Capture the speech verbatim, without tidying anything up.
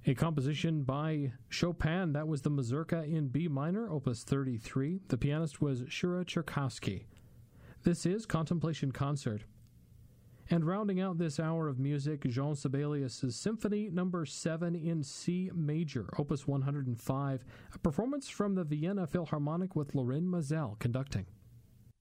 A composition by Chopin, that was the Mazurka in B minor, opus thirty-three. The pianist was Shura Cherkassky. This is Contemplation Concert. And rounding out this hour of music, Jean Sibelius' Symphony Number seven in C major, opus one hundred five, a performance from the Vienna Philharmonic with Lorin Maazel conducting.